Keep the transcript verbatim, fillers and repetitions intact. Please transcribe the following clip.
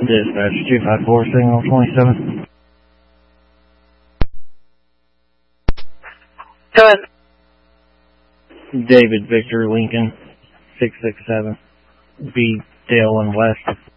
Dispatch two five four, signal twenty-seven. Go ahead. David Victor Lincoln, six six seven. B. Dale and West.